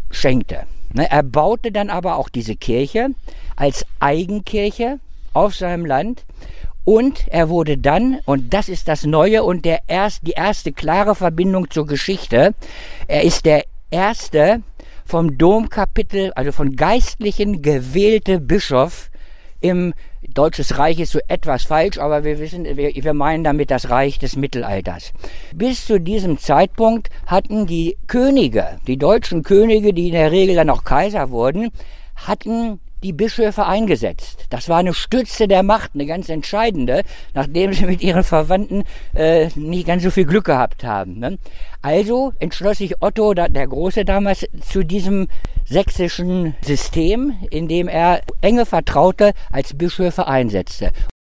schenkte. Er baute dann aber auch diese Kirche als Eigenkirche auf seinem Land. Und er wurde dann, und das ist das Neue und die erste klare Verbindung zur Geschichte, er ist der erste vom Domkapitel, also von Geistlichen gewählte Bischof im Deutsches Reich ist so etwas falsch, aber wir meinen damit das Reich des Mittelalters. Bis zu diesem Zeitpunkt hatten die Könige, die deutschen Könige, die in der Regel dann auch Kaiser wurden, hatten die Bischöfe eingesetzt. Das war eine Stütze der Macht, eine ganz entscheidende, nachdem sie mit ihren Verwandten nicht ganz so viel Glück gehabt haben. Ne? Also entschloss sich Otto, der Große damals, zu diesem sächsischen System, in dem er enge Vertraute als Bischöfe einsetzte.